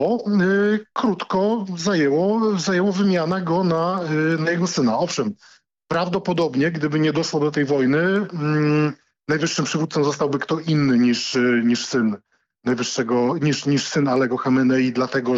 krótko zajęło wymiana go na jego syna. Owszem, prawdopodobnie, gdyby nie doszło do tej wojny, najwyższym przywódcą zostałby kto inny niż syn niż syn Alego Chamenei, dlatego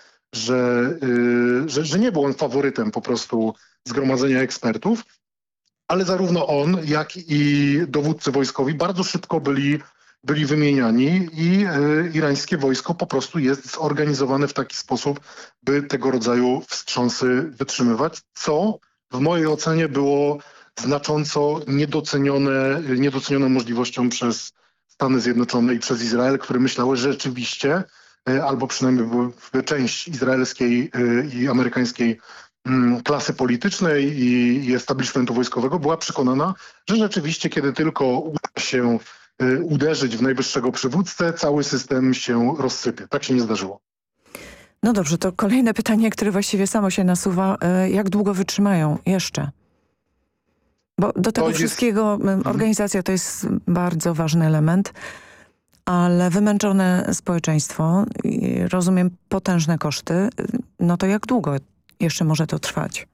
że nie był on faworytem po prostu zgromadzenia ekspertów, ale zarówno on, jak i dowódcy wojskowi bardzo szybko byli wymieniani i irańskie wojsko po prostu jest zorganizowane w taki sposób, by tego rodzaju wstrząsy wytrzymywać, co w mojej ocenie było znacząco niedocenioną możliwością przez Stany Zjednoczone i przez Izrael, które myślały, że rzeczywiście, albo przynajmniej część izraelskiej i amerykańskiej klasy politycznej i establishmentu wojskowego była przekonana, że rzeczywiście, kiedy tylko uda się uderzyć w najwyższego przywódcę, cały system się rozsypie. Tak się nie zdarzyło. No dobrze, to kolejne pytanie, które właściwie samo się nasuwa. Jak długo wytrzymają jeszcze? Bo do tego wszystkiego organizacja to jest bardzo ważny element, ale wymęczone społeczeństwo, rozumiem potężne koszty, no to jak długo jeszcze może to trwać?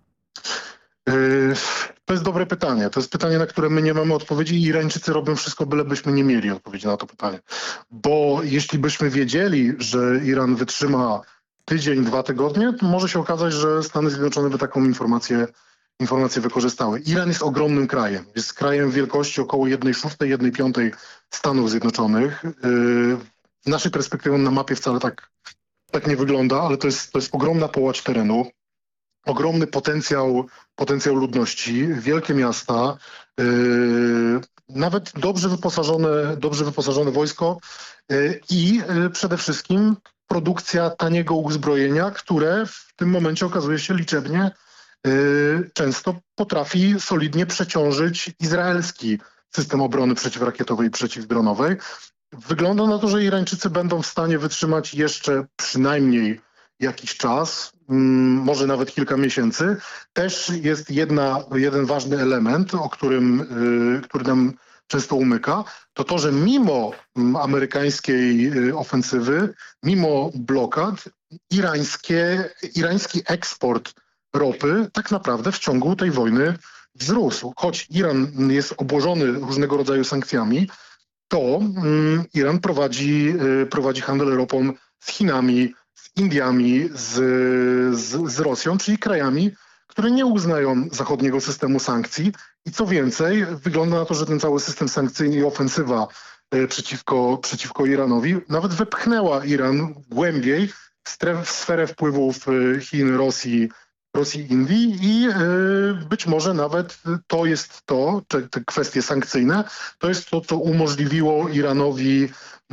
To jest dobre pytanie. To jest pytanie, na które my nie mamy odpowiedzi i Irańczycy robią wszystko, bylebyśmy nie mieli odpowiedzi na to pytanie. Bo jeśli byśmy wiedzieli, że Iran wytrzyma tydzień, 2 tygodnie, to może się okazać, że Stany Zjednoczone by taką informację wykorzystały. Iran jest ogromnym krajem. Jest krajem wielkości około 1/6, 1/5 Stanów Zjednoczonych. Z naszej perspektywy na mapie wcale tak nie wygląda, ale to jest ogromna połać terenu. Ogromny potencjał ludności, wielkie miasta, nawet dobrze wyposażone wojsko i przede wszystkim produkcja taniego uzbrojenia, które w tym momencie okazuje się liczebnie często potrafi solidnie przeciążyć izraelski system obrony przeciwrakietowej i przeciwdronowej. Wygląda na to, że Irańczycy będą w stanie wytrzymać jeszcze przynajmniej jakiś czas, może nawet kilka miesięcy. Też jest jeden ważny element, który nam często umyka, to, że mimo amerykańskiej ofensywy, mimo blokad, irański eksport ropy tak naprawdę w ciągu tej wojny wzrósł. Choć Iran jest obłożony różnego rodzaju sankcjami, to Iran prowadzi handel ropą z Chinami, z Indiami, z Rosją, czyli krajami, które nie uznają zachodniego systemu sankcji. I co więcej, wygląda na to, że ten cały system sankcyjny i ofensywa przeciwko Iranowi nawet wepchnęła Iran głębiej w sferę wpływów Chin, Rosji, Indii i być może nawet te kwestie sankcyjne, to jest to, co umożliwiło Iranowi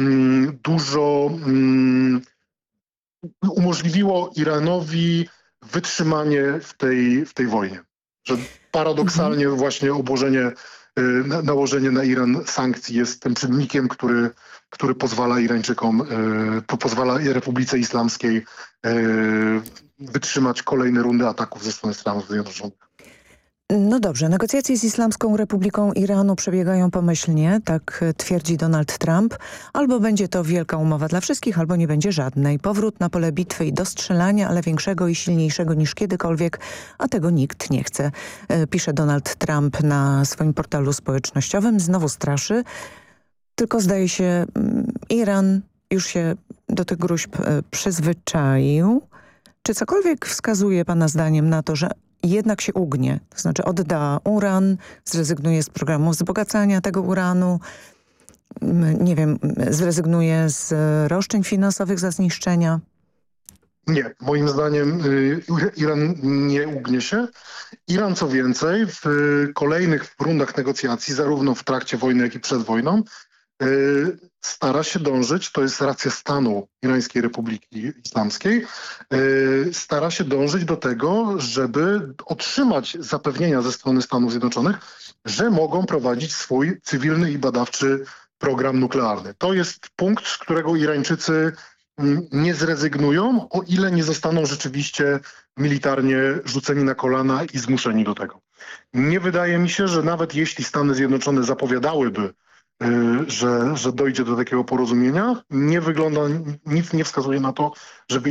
wytrzymanie w tej wojnie. Że paradoksalnie właśnie nałożenie na Iran sankcji jest tym czynnikiem, który pozwala Irańczykom, pozwala Republice Islamskiej wytrzymać kolejne rundy ataków ze strony Stanów Zjednoczonych. No dobrze, negocjacje z Islamską Republiką Iranu przebiegają pomyślnie, tak twierdzi Donald Trump. Albo będzie to wielka umowa dla wszystkich, albo nie będzie żadnej. Powrót na pole bitwy i do strzelania, ale większego i silniejszego niż kiedykolwiek, a tego nikt nie chce. Pisze Donald Trump na swoim portalu społecznościowym. Znowu straszy. Tylko zdaje się, Iran już się do tych gruźb przyzwyczaił. Czy cokolwiek wskazuje pana zdaniem na to, że jednak się ugnie, to znaczy odda uran, zrezygnuje z programu wzbogacania tego uranu, nie wiem, zrezygnuje z roszczeń finansowych za zniszczenia? Nie, moim zdaniem Iran nie ugnie się. Iran co więcej w kolejnych rundach negocjacji, zarówno w trakcie wojny, jak i przed wojną, stara się dążyć, to jest racja stanu Irańskiej Republiki Islamskiej, stara się dążyć do tego, żeby otrzymać zapewnienia ze strony Stanów Zjednoczonych, że mogą prowadzić swój cywilny i badawczy program nuklearny. To jest punkt, z którego Irańczycy nie zrezygnują, o ile nie zostaną rzeczywiście militarnie rzuceni na kolana i zmuszeni do tego. Nie wydaje mi się, że nawet jeśli Stany Zjednoczone zapowiadałyby że dojdzie do takiego porozumienia. Nie wygląda, nic nie wskazuje na to, żeby